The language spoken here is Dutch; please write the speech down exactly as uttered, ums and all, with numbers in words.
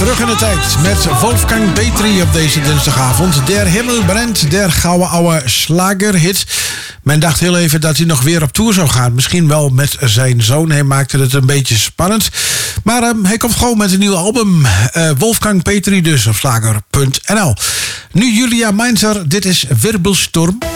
Terug in de tijd met Wolfgang Petri op deze dinsdagavond. Der Himmel brennt, der gouden oude slagerhit. Men dacht heel even dat hij nog weer op tour zou gaan. Misschien wel met zijn zoon. Hij maakte het een beetje spannend. Maar um, hij komt gewoon met een nieuw album. Uh, Wolfgang Petri dus op slager punt n l. Nu Julia Meinzer, dit is Wirbelsturm.